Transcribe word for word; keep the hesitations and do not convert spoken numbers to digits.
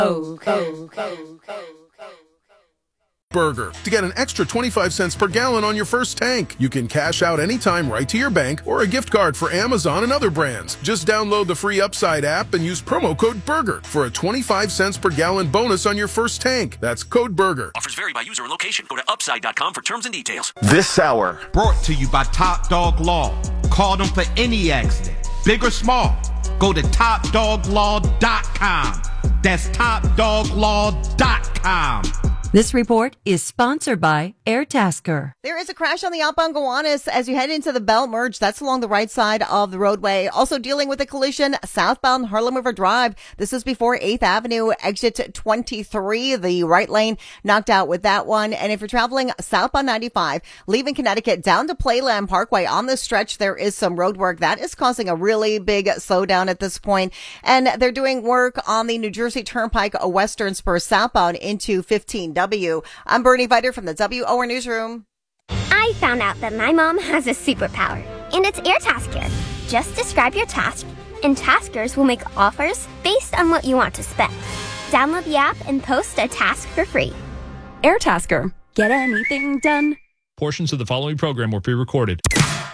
Burger to get an extra twenty-five cents per gallon on your first tank. You can cash out anytime right to your bank or a gift card for Amazon and other brands. Just download the free Upside app and use promo code BURGER for a twenty-five cents per gallon bonus on your first tank. That's code BURGER. Offers vary by user and location. Go to upside dot com for terms and details. This hour brought to you by Top Dog Law. Call them for any accident, big or small. Go to top dog law dot com. That's top dog law dot com. This report is sponsored by Airtasker. There is a crash on the outbound Gowanus as you head into the Bell Merge. That's along the right side of the roadway. Also dealing with a collision southbound Harlem River Drive. This is before eighth Avenue, exit twenty-three. The right lane knocked out with that one. And if you're traveling southbound ninety-five, leaving Connecticut down to Playland Parkway on this stretch, there is some road work. That is causing a really big slowdown at this point. And they're doing work on the New Jersey Turnpike, a western spur southbound into fifteen W. I'm Bernie Viter from the W O R Newsroom. I found out that my mom has a superpower, and it's Airtasker. Just describe your task, and taskers will make offers based on what you want to spend. Download the app and post a task for free. Airtasker. Get anything done. Portions of the following program were pre-recorded.